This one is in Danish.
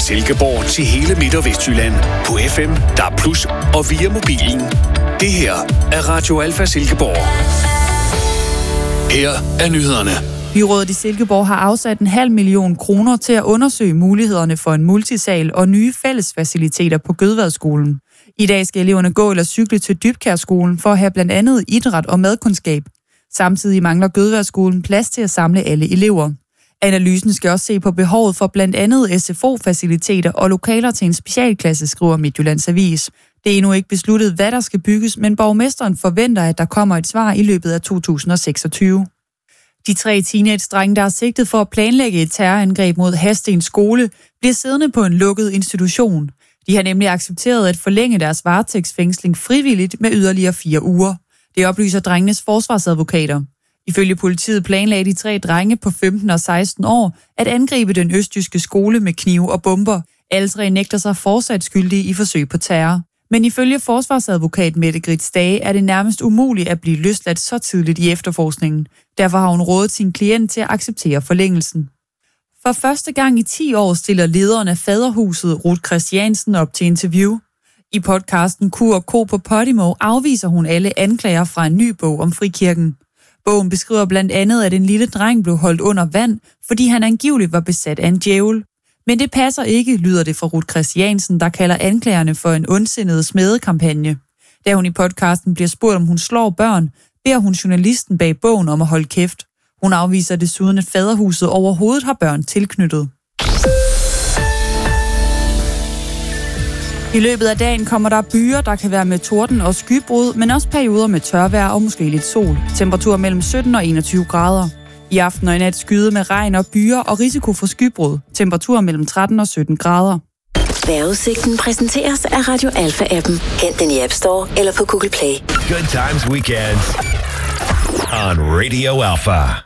Silkeborg til hele Midt- og Vestjylland på FM, DAB+ og via mobilen. Det her er Radio Alfa Silkeborg. Her er nyhederne. Byrådet i Silkeborg har afsat 500.000 kroner til at undersøge mulighederne for en multisal og nye fællesfaciliteter på Gødvadskolen. I dag skal eleverne gå eller cykle til Dybkjærskolen for at have blandt andet idræt og madkundskab. Samtidig mangler Gødvadskolen plads til at samle alle elever. Analysen skal også se på behovet for blandt andet SFO-faciliteter og lokaler til en specialklasse, skriver Midtjyllands Avis. Det er endnu ikke besluttet, hvad der skal bygges, men borgmesteren forventer, at der kommer et svar i løbet af 2026. De 3 teenage-drenge, der er sigtet for at planlægge et terrorangreb mod Hadsten skole, bliver siddende på en lukket institution. De har nemlig accepteret at forlænge deres varetægtsfængsling frivilligt med yderligere 4 uger. Det oplyser drengenes forsvarsadvokater. Ifølge politiet planlagde de 3 drenge på 15 og 16 år at angribe den østjyske skole med knive og bomber. Alle 3 nægter sig fortsat skyldige i forsøg på terror. Men ifølge forsvarsadvokat Mette Grits Dage er det nærmest umuligt at blive løsladt så tidligt i efterforskningen. Derfor har hun rådet sin klient til at acceptere forlængelsen. For første gang i 10 år stiller lederen af Faderhuset, Ruth Christiansen, op til interview. I podcasten Q&K på Podimo afviser hun alle anklager fra en ny bog om frikirken. Bogen beskriver blandt andet, at en lille dreng blev holdt under vand, fordi han angiveligt var besat af en djævel. Men det passer ikke, lyder det fra Ruth Christiansen, der kalder anklagerne for en ondsindet smedekampagne. Da hun i podcasten bliver spurgt, om hun slår børn, beder hun journalisten bag bogen om at holde kæft. Hun afviser desuden, at Faderhuset overhovedet har børn tilknyttet. I løbet af dagen kommer der byer, der kan være med torden og skybrud, men også perioder med tørvejr og måske lidt sol. Temperatur mellem 17 og 21 grader. I aften og i nat skyde med regn og byer og risiko for skybrud. Temperatur mellem 13 og 17 grader. Vejrudsigten præsenteres af Radio Alfa-appen. Hent den i App Store eller på Google Play. Good times weekends on Radio Alfa.